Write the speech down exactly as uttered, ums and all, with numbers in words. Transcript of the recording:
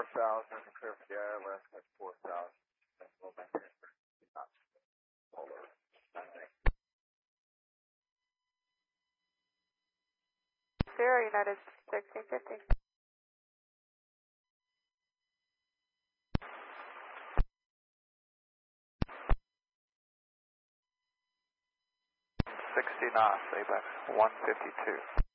thousand, clear for the I L S at four thousand. We'll maintain thirty knots. Polar. Zero, United sixteen fifty. sixty knots, A B E C one fifty-two.